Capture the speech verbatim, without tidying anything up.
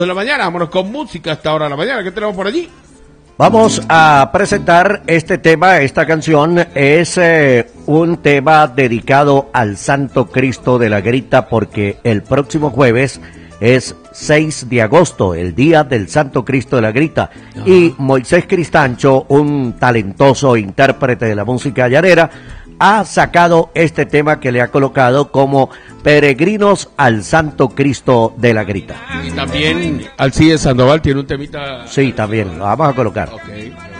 de la mañana, vámonos con música hasta ahora de la mañana. ¿Qué tenemos por allí? Vamos a presentar este tema. Esta canción es eh, un tema dedicado al Santo Cristo de la Grita, porque el próximo jueves es seis de agosto, el día del Santo Cristo de la Grita. Ajá. Y Moisés Cristancho, un talentoso intérprete de la música llanera, ha sacado este tema que le ha colocado como Peregrinos al Santo Cristo de la Grita. Y también Alcides Sandoval tiene un temita. Sí, también, lo vamos a colocar. Okay.